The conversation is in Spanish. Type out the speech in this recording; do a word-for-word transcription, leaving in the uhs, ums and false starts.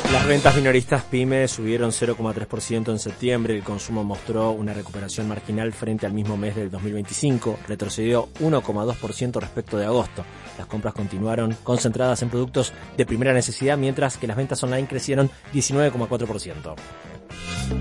Las ventas minoristas PYME subieron cero coma tres por ciento en septiembre. El consumo mostró una recuperación marginal frente al mismo mes del dos mil veinticinco. Retrocedió uno coma dos por ciento respecto de agosto. Las compras continuaron concentradas en productos de primera necesidad, mientras que las ventas online crecieron diecinueve coma cuatro por ciento.